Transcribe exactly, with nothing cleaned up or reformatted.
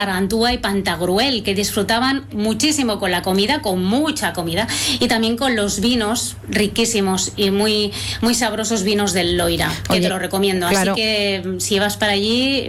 Gargantúa y Pantagruel, que disfrutaban muchísimo con la comida, con mucha comida, y también con los vinos riquísimos y muy, muy sabrosos vinos del Loira, que Oye, te lo recomiendo. claro. Así que si vas para allí,